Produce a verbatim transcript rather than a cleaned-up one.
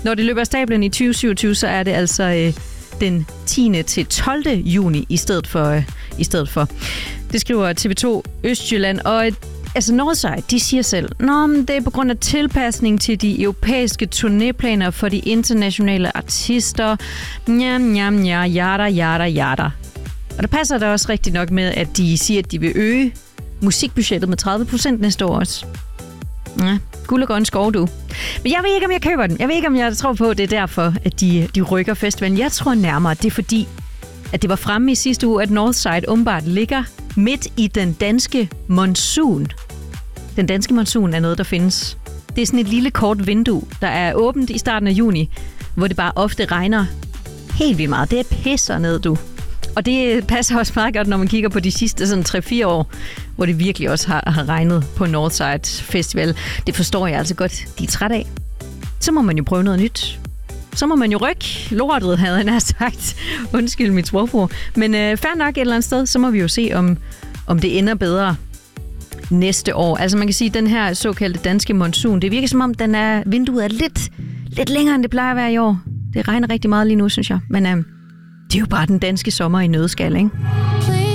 Når det løber af stablen i tyve syvogtyve, så er det altså øh, den tiende til tolvte juni i stedet for. Øh, i stedet for. Det skriver T V to Østjylland, og øh, altså Northside, de siger selv, Nå, men det er på grund af tilpasning til de europæiske turnéplaner for de internationale artister. Njam, njam, njam, yada, yada, yada. Og der passer der også rigtig nok med, at de siger, at de vil øge musikbudgettet med tredive procent næste år også. Ja, guld og grøn skov, du. Men jeg ved ikke, om jeg køber den. Jeg ved ikke, om jeg tror på, at det er derfor, at de, de rykker festivalen. Jeg tror nærmere, det er fordi, at det var fremme i sidste uge, at Northside åbenbart ligger midt i den danske monsun. Den danske monsun er noget, der findes. Det er sådan et lille kort vindue, der er åbent i starten af juni, hvor det bare ofte regner helt vildt meget. Det er pisser ned, du. Og det passer også meget godt, når man kigger på de sidste sådan tre fire år, hvor det virkelig også har, har regnet på Northside Festival. Det forstår jeg altså godt, de er træt af. Så må man jo prøve noget nyt. Så må man jo rykke lortet, havde han sagt. Undskyld mit sprogbrug. Men øh, fair nok et eller andet sted, så må vi jo se, om, om det ender bedre næste år. Altså man kan sige, at den her såkaldte danske monsun, det virker som om, den er, vinduet er lidt, lidt længere, end det plejer at være i år. Det regner rigtig meget lige nu, synes jeg. Men øh, det er jo bare den danske sommer i nødskal, ikke?